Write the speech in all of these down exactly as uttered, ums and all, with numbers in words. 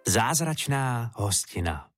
Zázračná hostina.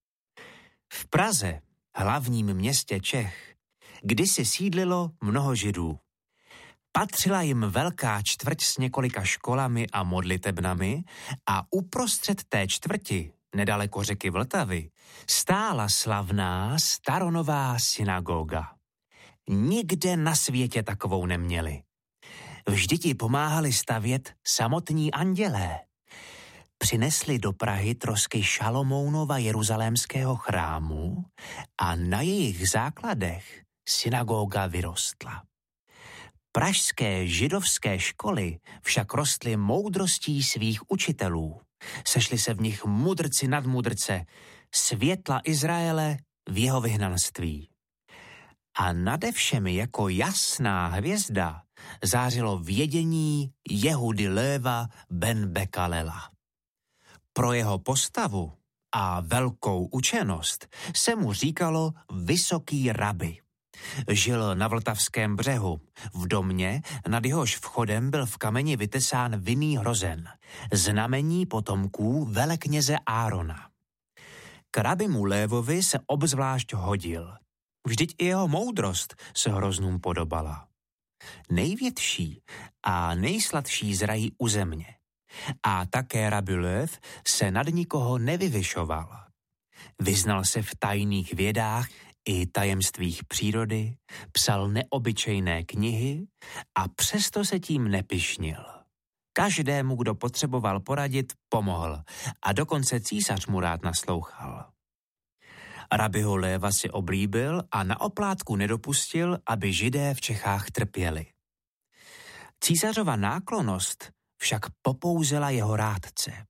V Praze, hlavním městě Čech, kdysi sídlilo mnoho Židů. Patřila jim velká čtvrť s několika školami a modlitebnami a uprostřed té čtvrti, nedaleko řeky Vltavy, stála slavná staronová synagoga. Nikde na světě takovou neměli. Vždyť ji pomáhali stavět samotní andělé. Přinesli do Prahy trosky Šalomounova jeruzalémského chrámu a na jejich základech synagoga vyrostla. Pražské židovské školy však rostly moudrostí svých učitelů. Sešli se v nich mudrci nad mudrce, světla Izraele v jeho vyhnanství. A nade všemi jako jasná hvězda zářilo vědění Jehudy Léva ben Bekalela. Pro jeho postavu a velkou učenost se mu říkalo vysoký rabi. Žil na Vltavském břehu, v domě, nad jehož vchodem byl v kameni vytesán vinný hrozen, znamení potomků velekněze Árona. K rabimu Lévovi se obzvlášť hodil. Vždyť i jeho moudrost se hroznům podobala. Největší a nejsladší zrají u země. A také rabi Lév se nad nikoho nevyvyšoval. Vyznal se v tajných vědách i tajemstvích přírody, psal neobyčejné knihy a přesto se tím nepyšnil. Každému, kdo potřeboval poradit, pomohl a dokonce císař mu rád naslouchal. Rabiho Léva si oblíbil a na oplátku nedopustil, aby Židé v Čechách trpěli. Císařova náklonnost však popouzela jeho rádce.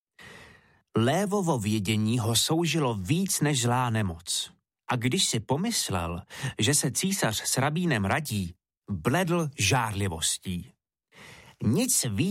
Lévovo vědění ho soužilo víc než zlá nemoc. A když si pomyslel, že se císař s rabínem radí, bledl žárlivostí. Nic víc